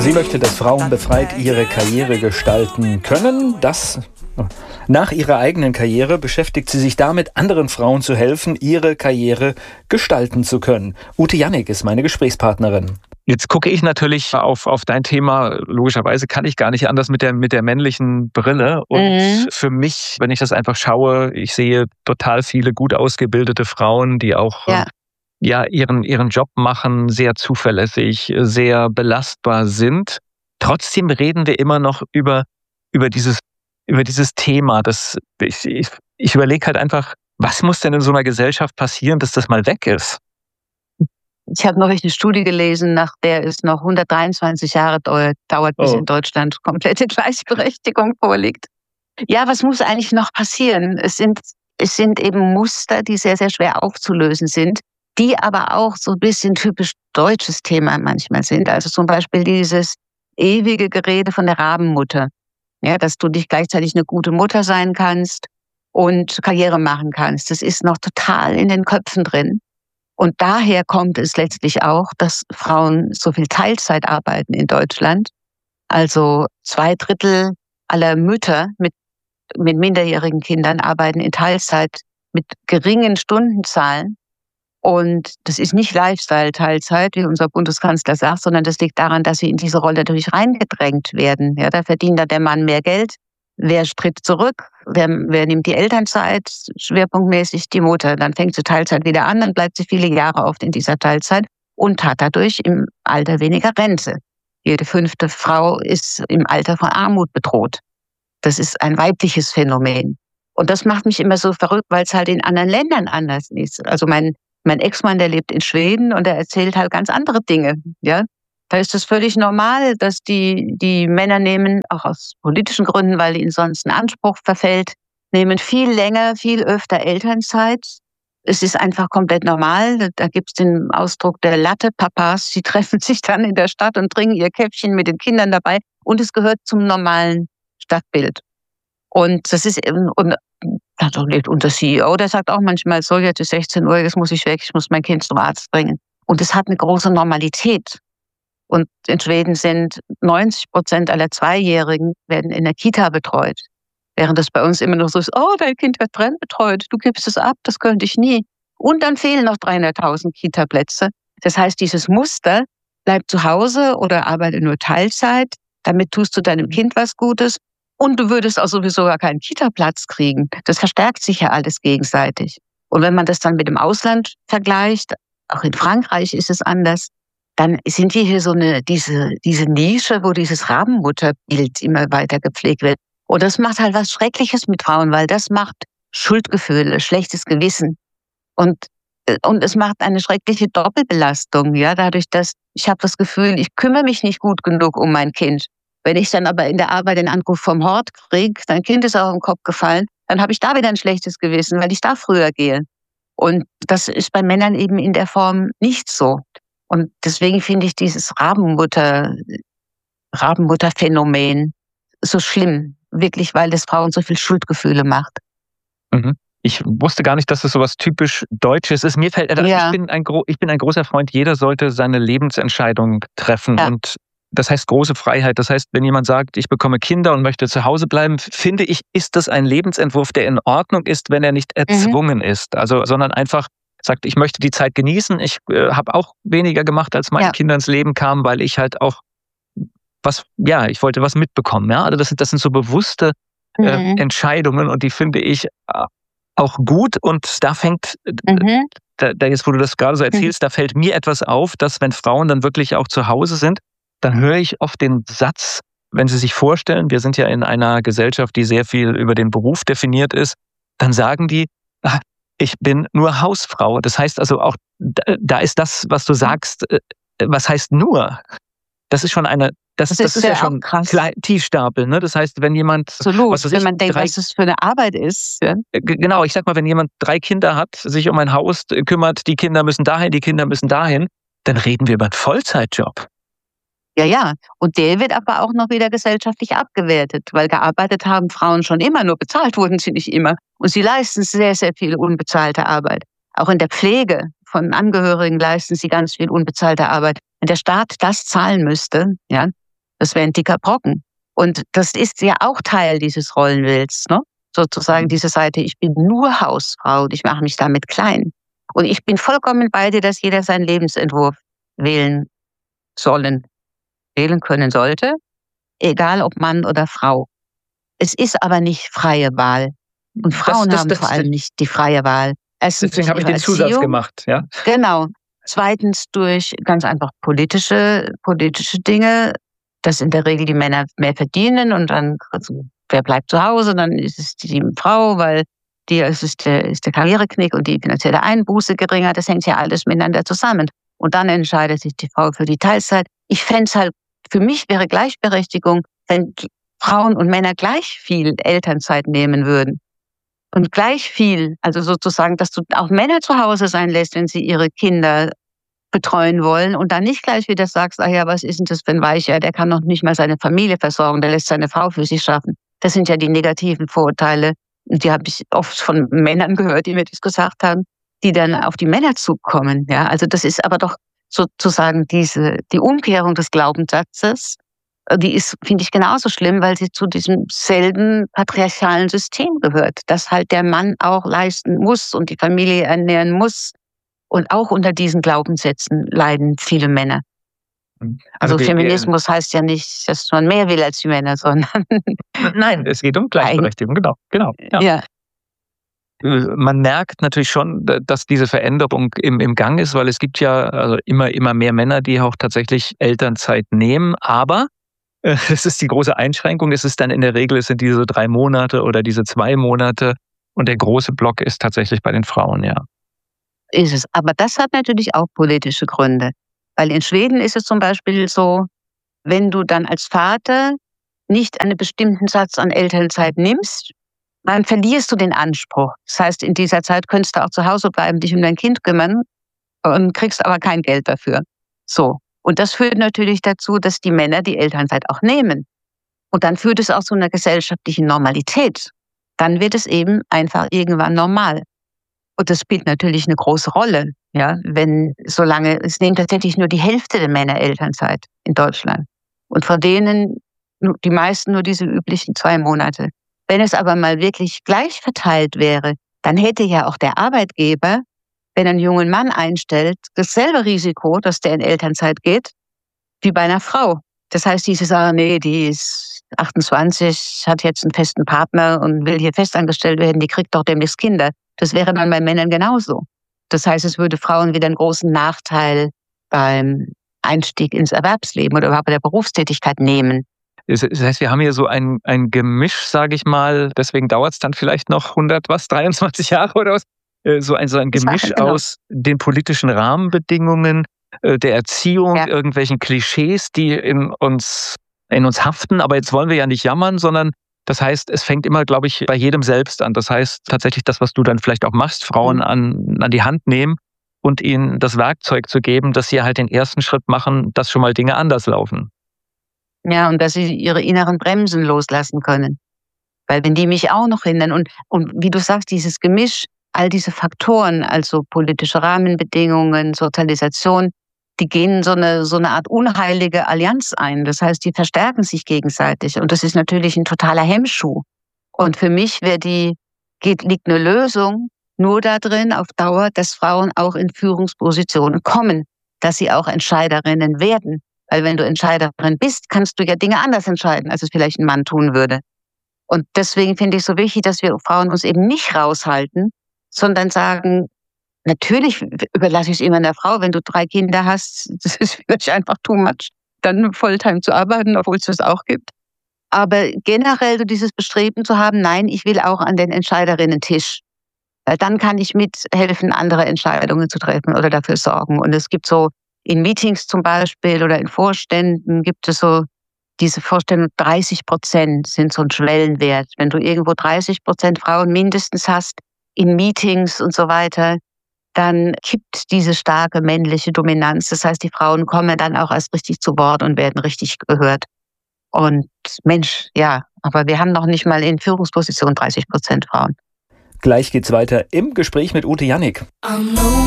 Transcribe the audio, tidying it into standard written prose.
Sie möchte, dass Frauen befreit ihre Karriere gestalten können. Nach ihrer eigenen Karriere beschäftigt sie sich damit, anderen Frauen zu helfen, ihre Karriere gestalten zu können. Ute Jannik ist meine Gesprächspartnerin. Jetzt gucke ich natürlich auf dein Thema. Logischerweise kann ich gar nicht anders mit der männlichen Brille. Und für mich, wenn ich das einfach schaue, ich sehe total viele gut ausgebildete Frauen, die auch ihren Job machen, sehr zuverlässig, sehr belastbar sind. Trotzdem reden wir immer noch über dieses Thema. Ich überlege halt einfach, was muss denn in so einer Gesellschaft passieren, dass das mal weg ist? Ich habe neulich eine Studie gelesen, nach der es noch 123 Jahre dauert, bis in Deutschland komplette Gleichberechtigung vorliegt. Ja, was muss eigentlich noch passieren? Es sind eben Muster, die sehr, sehr schwer aufzulösen sind, die aber auch so ein bisschen typisch deutsches Thema manchmal sind. Also zum Beispiel dieses ewige Gerede von der Rabenmutter. Ja, dass du nicht gleichzeitig eine gute Mutter sein kannst und Karriere machen kannst. Das ist noch total in den Köpfen drin. Und daher kommt es letztlich auch, dass Frauen so viel Teilzeit arbeiten in Deutschland. Also 2/3 aller Mütter mit minderjährigen Kindern arbeiten in Teilzeit mit geringen Stundenzahlen. Und das ist nicht Lifestyle-Teilzeit, wie unser Bundeskanzler sagt, sondern das liegt daran, dass sie in diese Rolle natürlich reingedrängt werden. Ja, da verdient dann der Mann mehr Geld. Wer tritt zurück? Wer nimmt die Elternzeit? Schwerpunktmäßig die Mutter. Dann fängt sie Teilzeit wieder an, dann bleibt sie viele Jahre oft in dieser Teilzeit und hat dadurch im Alter weniger Rente. Jede 5. Frau ist im Alter von Armut bedroht. Das ist ein weibliches Phänomen. Und das macht mich immer so verrückt, weil es halt in anderen Ländern anders ist. Also mein Ex-Mann, der lebt in Schweden und der erzählt halt ganz andere Dinge. Ja, da ist es völlig normal, dass die Männer nehmen, auch aus politischen Gründen, weil ihnen sonst ein Anspruch verfällt, nehmen viel länger, viel öfter Elternzeit. Es ist einfach komplett normal. Da gibt es den Ausdruck der Latte-Papas. Die treffen sich dann in der Stadt und trinken ihr Käffchen mit den Kindern dabei. Und es gehört zum normalen Stadtbild. Und das ist eben, und da lebt unser CEO, der sagt auch manchmal, so, jetzt ist 16 Uhr, jetzt muss ich weg, ich muss mein Kind zum Arzt bringen. Und es hat eine große Normalität. Und in Schweden sind 90% aller Zweijährigen werden in der Kita betreut. Während das bei uns immer noch so ist, oh, dein Kind wird fremdbetreut, du gibst es ab, das könnte ich nie. Und dann fehlen noch 300.000 Kita-Plätze. Das heißt, dieses Muster, bleib zu Hause oder arbeite nur Teilzeit, damit tust du deinem Kind was Gutes. Und du würdest auch sowieso gar keinen Kita-Platz kriegen. Das verstärkt sich ja alles gegenseitig. Und wenn man das dann mit dem Ausland vergleicht, auch in Frankreich ist es anders, dann sind wir hier so diese Nische, wo dieses Rabenmutterbild immer weiter gepflegt wird. Und das macht halt was Schreckliches mit Frauen, weil das macht Schuldgefühle, schlechtes Gewissen. Und es macht eine schreckliche Doppelbelastung, ja, dadurch, dass ich habe das Gefühl, ich kümmere mich nicht gut genug um mein Kind. Wenn ich dann aber in der Arbeit den Anruf vom Hort kriege, dein Kind ist auf den Kopf gefallen, dann habe ich da wieder ein schlechtes Gewissen, weil ich da früher gehe. Und das ist bei Männern eben in der Form nicht so. Und deswegen finde ich dieses Rabenmutterphänomen so schlimm. Wirklich, weil das Frauen so viel Schuldgefühle macht. Mhm. Ich wusste gar nicht, dass es so was typisch Deutsches ist. Mir fällt, ich bin ein großer Freund, jeder sollte seine Lebensentscheidung treffen. Ja. Und das heißt große Freiheit. Das heißt, wenn jemand sagt, ich bekomme Kinder und möchte zu Hause bleiben, finde ich, ist das ein Lebensentwurf, der in Ordnung ist, wenn er nicht erzwungen ist. Also, sondern einfach sagt, ich möchte die Zeit genießen. Ich habe auch weniger gemacht, als meine Kinder ins Leben kamen, weil ich halt auch ich wollte was mitbekommen. Ja? Also das sind so bewusste Entscheidungen und die finde ich auch gut. Und da fängt, da jetzt, wo du das gerade so erzählst, da fällt mir etwas auf, dass wenn Frauen dann wirklich auch zu Hause sind, dann höre ich oft den Satz, wenn sie sich vorstellen, wir sind ja in einer Gesellschaft, die sehr viel über den Beruf definiert ist, dann sagen die, ich bin nur Hausfrau. Das heißt also auch, da ist das, was du sagst, was heißt nur? Das ist schon das ist ja schon krass. Tiefstapel, ne? Das heißt, wenn jemand... Absolut, wenn man denkt, was das für eine Arbeit ist. Ja? Genau, ich sag mal, wenn jemand 3 Kinder hat, sich um ein Haus kümmert, die Kinder müssen dahin, dann reden wir über einen Vollzeitjob. Ja. Und der wird aber auch noch wieder gesellschaftlich abgewertet, weil gearbeitet haben Frauen schon immer, nur bezahlt wurden sie nicht immer. Und sie leisten sehr, sehr viel unbezahlte Arbeit. Auch in der Pflege von Angehörigen leisten sie ganz viel unbezahlte Arbeit. Wenn der Staat das zahlen müsste, ja, Das wäre ein dicker Brocken. Und das ist ja auch Teil dieses Rollenbilds, ne? Sozusagen diese Seite, ich bin nur Hausfrau und ich mache mich damit klein. Und ich bin vollkommen bei dir, dass jeder seinen Lebensentwurf wählen können sollte, egal ob Mann oder Frau. Es ist aber nicht freie Wahl. Und Frauen haben vor allem nicht die freie Wahl. Erstens deswegen habe ich den Zusatz gemacht, ja. Genau. Zweitens durch ganz einfach politische Dinge, dass in der Regel die Männer mehr verdienen und dann, also, wer bleibt zu Hause, dann ist es die Frau, weil ist der Karriereknick und die finanzielle Einbuße geringer. Das hängt ja alles miteinander zusammen. Und dann entscheidet sich die Frau für die Teilzeit. Ich fände es halt, für mich wäre Gleichberechtigung, wenn Frauen und Männer gleich viel Elternzeit nehmen würden. Und gleich viel, also sozusagen, dass du auch Männer zu Hause sein lässt, wenn sie ihre Kinder betreuen wollen und dann nicht gleich wieder sagst, ach ja, was ist denn das für ein Weicher, der kann noch nicht mal seine Familie versorgen, der lässt seine Frau für sich schaffen. Das sind ja die negativen Vorurteile, die habe ich oft von Männern gehört, die mir das gesagt haben, die dann auf die Männer zukommen. Ja, also das ist aber doch sozusagen die Umkehrung des Glaubenssatzes, die ist, finde ich, genauso schlimm, weil sie zu diesem selben patriarchalen System gehört, dass halt der Mann auch leisten muss und die Familie ernähren muss. Und auch unter diesen Glaubenssätzen leiden viele Männer. Also Feminismus heißt ja nicht, dass man mehr will als die Männer, sondern... Nein, es geht um Gleichberechtigung, genau. Ja. Man merkt natürlich schon, dass diese Veränderung im Gang ist, weil es gibt ja also immer mehr Männer, die auch tatsächlich Elternzeit nehmen, aber es ist die große Einschränkung, es ist dann in der Regel, es sind diese 3 Monate oder diese 2 Monate und der große Block ist tatsächlich bei den Frauen, ja. Ist es. Aber das hat natürlich auch politische Gründe. Weil in Schweden ist es zum Beispiel so, wenn du dann als Vater nicht einen bestimmten Satz an Elternzeit nimmst, dann verlierst du den Anspruch. Das heißt, in dieser Zeit könntest du auch zu Hause bleiben, dich um dein Kind kümmern und kriegst aber kein Geld dafür. So. Und das führt natürlich dazu, dass die Männer die Elternzeit auch nehmen. Und dann führt es auch zu einer gesellschaftlichen Normalität. Dann wird es eben einfach irgendwann normal. Und das spielt natürlich eine große Rolle, ja, es nehmen tatsächlich nur die Hälfte der Männer Elternzeit in Deutschland. Und von denen die meisten nur diese üblichen 2 Monate. Wenn es aber mal wirklich gleich verteilt wäre, dann hätte ja auch der Arbeitgeber, wenn er einen jungen Mann einstellt, dasselbe Risiko, dass der in Elternzeit geht, wie bei einer Frau. Das heißt, diese sagen, nee, die ist 28, hat jetzt einen festen Partner und will hier festangestellt werden, die kriegt doch demnächst Kinder. Das wäre dann bei Männern genauso. Das heißt, es würde Frauen wieder einen großen Nachteil beim Einstieg ins Erwerbsleben oder überhaupt bei der Berufstätigkeit nehmen. Das heißt, wir haben hier so ein Gemisch, sage ich mal, deswegen dauert es dann vielleicht noch 23 Jahre oder was, so ein Gemisch aus den politischen Rahmenbedingungen, der Erziehung, irgendwelchen Klischees, die in uns haften. Aber jetzt wollen wir ja nicht jammern, sondern das heißt, es fängt immer, glaube ich, bei jedem selbst an. Das heißt tatsächlich das, was du dann vielleicht auch machst, Frauen an die Hand nehmen und ihnen das Werkzeug zu geben, dass sie halt den ersten Schritt machen, dass schon mal Dinge anders laufen. Ja, und dass sie ihre inneren Bremsen loslassen können. Weil wenn die mich auch noch hindern und wie du sagst, dieses Gemisch, all diese Faktoren, also politische Rahmenbedingungen, Sozialisation, die gehen so eine Art unheilige Allianz ein. Das heißt, die verstärken sich gegenseitig. Und das ist natürlich ein totaler Hemmschuh. Und für mich liegt eine Lösung nur darin, auf Dauer, dass Frauen auch in Führungspositionen kommen, dass sie auch Entscheiderinnen werden. Weil wenn du Entscheiderin bist, kannst du ja Dinge anders entscheiden, als es vielleicht ein Mann tun würde. Und deswegen finde ich es so wichtig, dass wir Frauen uns eben nicht raushalten, sondern sagen, natürlich überlasse ich es immer einer Frau, wenn du 3 Kinder hast, das ist vielleicht einfach too much, dann Volltime zu arbeiten, obwohl es das auch gibt. Aber generell so dieses Bestreben zu haben, nein, ich will auch an den Entscheiderinnen-Tisch. Weil dann kann ich mithelfen, andere Entscheidungen zu treffen oder dafür sorgen. Und es gibt so in Meetings zum Beispiel oder in Vorständen gibt es so diese Vorstellung, 30% sind so ein Schwellenwert. Wenn du irgendwo 30% Frauen mindestens hast in Meetings und so weiter, dann kippt diese starke männliche Dominanz. Das heißt, die Frauen kommen dann auch erst richtig zu Wort und werden richtig gehört. Und Mensch, ja, aber wir haben noch nicht mal in Führungspositionen 30% Frauen. Gleich geht's weiter im Gespräch mit Ute Jannik.